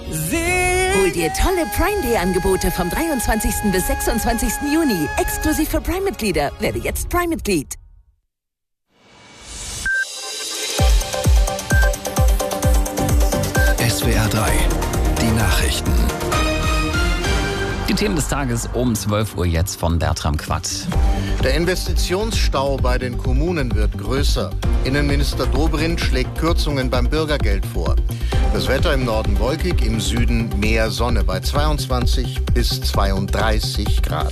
Hol dir tolle Prime-Day-Angebote vom 23. bis 26. Juni. Exklusiv für Prime-Mitglieder. Werde jetzt Prime-Mitglied. SWR 3, die Nachrichten. Die Themen des Tages um 12 Uhr jetzt von Bertram Quatt. Der Investitionsstau bei den Kommunen wird größer. Innenminister Dobrindt schlägt Kürzungen beim Bürgergeld vor. Das Wetter im Norden wolkig, im Süden mehr Sonne bei 22 bis 32 Grad.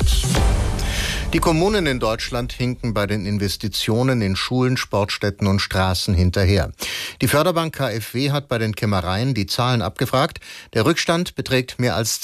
Die Kommunen in Deutschland hinken bei den Investitionen in Schulen, Sportstätten und Straßen hinterher. Die Förderbank KfW hat bei den Kämmereien die Zahlen abgefragt. Der Rückstand beträgt mehr als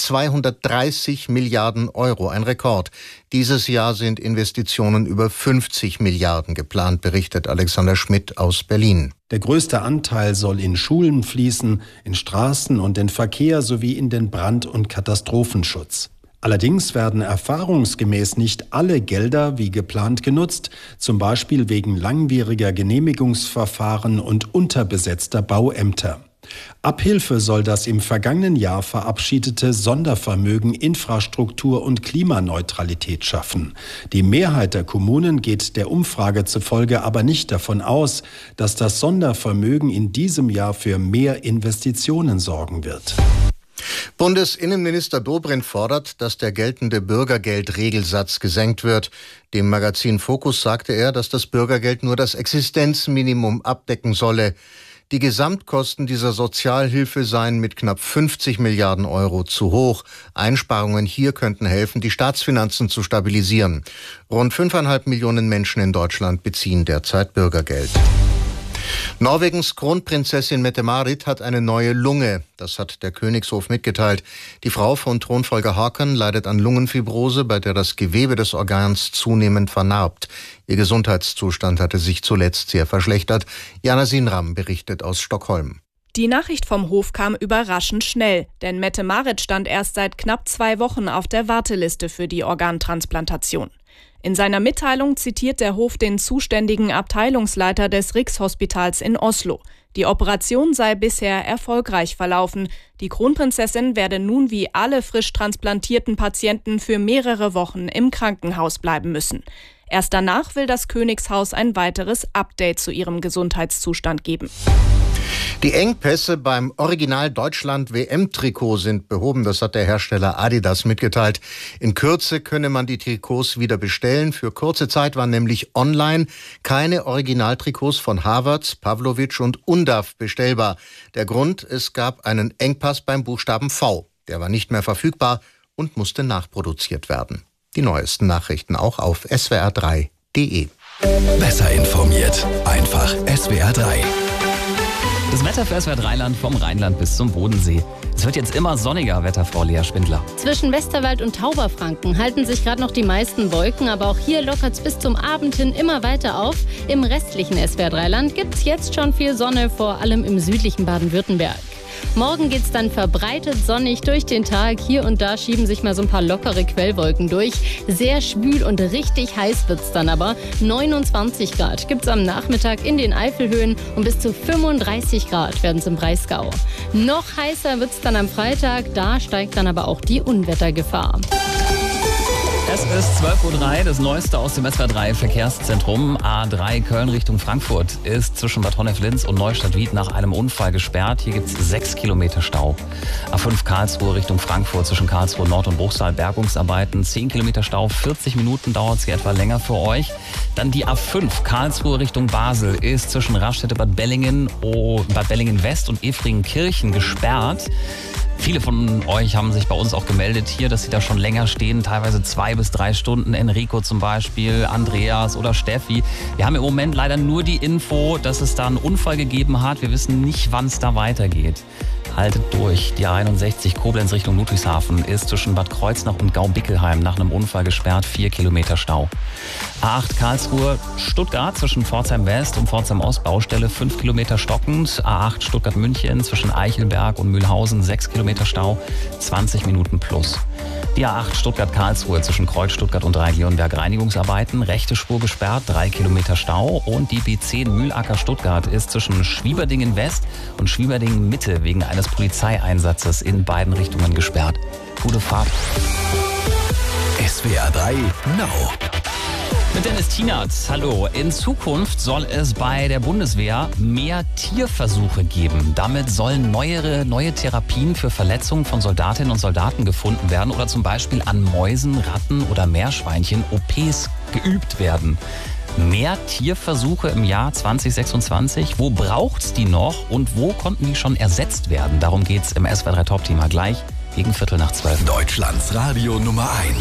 230 Milliarden Euro, ein Rekord. Dieses Jahr sind Investitionen über 50 Milliarden geplant, berichtet Alexander Schmidt aus Berlin. Der größte Anteil soll in Schulen fließen, in Straßen und in Verkehr sowie in den Brand- und Katastrophenschutz. Allerdings werden erfahrungsgemäß nicht alle Gelder wie geplant genutzt, zum Beispiel wegen langwieriger Genehmigungsverfahren und unterbesetzter Bauämter. Abhilfe soll das im vergangenen Jahr verabschiedete Sondervermögen Infrastruktur und Klimaneutralität schaffen. Die Mehrheit der Kommunen geht der Umfrage zufolge aber nicht davon aus, dass das Sondervermögen in diesem Jahr für mehr Investitionen sorgen wird. Bundesinnenminister Dobrindt fordert, dass der geltende Bürgergeldregelsatz gesenkt wird. Dem Magazin Focus sagte er, dass das Bürgergeld nur das Existenzminimum abdecken solle. Die Gesamtkosten dieser Sozialhilfe seien mit knapp 50 Milliarden Euro zu hoch. Einsparungen hier könnten helfen, die Staatsfinanzen zu stabilisieren. Rund 5,5 Millionen Menschen in Deutschland beziehen derzeit Bürgergeld. Norwegens Kronprinzessin Mette-Marit hat eine neue Lunge. Das hat der Königshof mitgeteilt. Die Frau von Thronfolger Haakon leidet an Lungenfibrose, bei der das Gewebe des Organs zunehmend vernarbt. Ihr Gesundheitszustand hatte sich zuletzt sehr verschlechtert. Jana Sinram berichtet aus Stockholm. Die Nachricht vom Hof kam überraschend schnell, denn Mette-Marit stand erst seit knapp 2 Wochen auf der Warteliste für die Organtransplantation. In seiner Mitteilung zitiert der Hof den zuständigen Abteilungsleiter des Rikshospitals in Oslo. Die Operation sei bisher erfolgreich verlaufen. Die Kronprinzessin werde nun wie alle frisch transplantierten Patienten für mehrere Wochen im Krankenhaus bleiben müssen. Erst danach will das Königshaus ein weiteres Update zu ihrem Gesundheitszustand geben. Die Engpässe beim Original-Deutschland-WM-Trikot sind behoben. Das hat der Hersteller Adidas mitgeteilt. In Kürze könne man die Trikots wieder bestellen. Für kurze Zeit waren nämlich online keine Originaltrikots von Havertz, Pavlovic und Undav bestellbar. Der Grund, es gab einen Engpass beim Buchstaben V. Der war nicht mehr verfügbar und musste nachproduziert werden. Die neuesten Nachrichten auch auf swr3.de. Besser informiert, einfach SWR 3. Das Wetter für SWR 3-Land vom Rheinland bis zum Bodensee. Es wird jetzt immer sonniger, Wetterfrau Lea Spindler. Zwischen Westerwald und Tauberfranken halten sich gerade noch die meisten Wolken, aber auch hier lockert es bis zum Abend hin immer weiter auf. Im restlichen SWR 3-Land gibt es jetzt schon viel Sonne, vor allem im südlichen Baden-Württemberg. Morgen geht es dann verbreitet sonnig durch den Tag. Hier und da schieben sich mal so ein paar lockere Quellwolken durch. Sehr schwül und richtig heiß wird es dann aber. 29 Grad gibt es am Nachmittag in den Eifelhöhen und bis zu 35 Grad werden es im Breisgau. Noch heißer wird es dann am Freitag. Da steigt dann aber auch die Unwettergefahr. Es ist 12.03 Uhr, das Neueste aus dem SWR 3 Verkehrszentrum. A3 Köln Richtung Frankfurt ist zwischen Bad Honnef-Linz und Neustadt-Wied nach einem Unfall gesperrt. Hier gibt es 6 Kilometer Stau. A5 Karlsruhe Richtung Frankfurt zwischen Karlsruhe Nord und Bruchsal Bergungsarbeiten. 10 Kilometer Stau, 40 Minuten dauert es hier etwa länger für euch. Dann die A5 Karlsruhe Richtung Basel ist zwischen Raststätte Bad Bellingen West und Efringenkirchen gesperrt. Viele von euch haben sich bei uns auch gemeldet hier, dass sie da schon länger stehen, teilweise 2 bis 3 Stunden. Enrico zum Beispiel, Andreas oder Steffi. Wir haben im Moment leider nur die Info, dass es da einen Unfall gegeben hat. Wir wissen nicht, wann es da weitergeht. Haltet durch. Die A61 Koblenz Richtung Ludwigshafen ist zwischen Bad Kreuznach und Gau-Bickelheim nach einem Unfall gesperrt. 4 Kilometer Stau. A8 Karlsruhe Stuttgart zwischen Pforzheim West und Pforzheim Ost Baustelle 5 Kilometer stockend. A8 Stuttgart München zwischen Eichelberg und Mühlhausen 6 Kilometer Stau, 20 Minuten plus. Die A8 Stuttgart-Karlsruhe zwischen Kreuz, Stuttgart und Dreieck-Leonberg Reinigungsarbeiten. Rechte Spur gesperrt, 3 Kilometer Stau. Und die B10 Mühlacker-Stuttgart ist zwischen Schwieberdingen West und Schwieberdingen Mitte wegen eines Polizeieinsatzes in beiden Richtungen gesperrt. Gute Fahrt. SWR 3 Now. Mit Dennis Tienert. Hallo. In Zukunft soll es bei der Bundeswehr mehr Tierversuche geben. Damit sollen neue Therapien für Verletzungen von Soldatinnen und Soldaten gefunden werden oder zum Beispiel an Mäusen, Ratten oder Meerschweinchen OPs geübt werden. Mehr Tierversuche im Jahr 2026. Wo braucht's die noch und wo konnten die schon ersetzt werden? Darum geht's im SWR 3 Top-Thema gleich gegen 12:15. Deutschlands Radio Nummer 1.